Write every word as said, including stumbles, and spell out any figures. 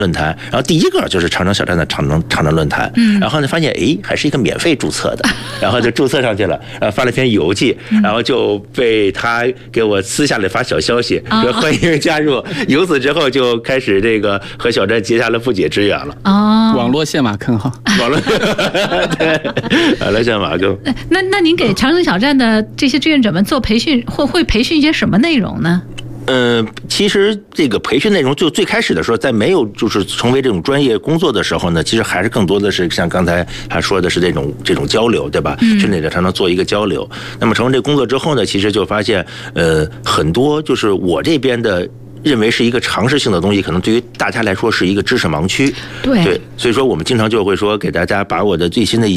论坛，然后第一个就是长城小站的长城长城论坛，嗯，然后呢发现哎还是一个免费注册的，然后就注册上去了，然后发了篇游记，然后就被他给我私下里发小消息说欢迎加入，由此之后就开始这个和小站结下了不解之缘了。 哦，网络陷马坑哈， 网络对，网络陷马坑。 那那您给长城小站的这些志愿者们做培训，会会培训一些什么内容呢？ 呃，其实这个培训内容就最开始的时候，在没有就是成为这种专业工作的时候呢，其实还是更多的是像刚才他说的是这种这种交流，对吧？去哪个才能做一个交流？那么成为这工作之后呢，其实就发现呃很多就是我这边的。认为是一个常识性的东西，可能对于大家来说是一个知识盲区。 对， 对，所以说我们经常就会说给大家把我的最新的一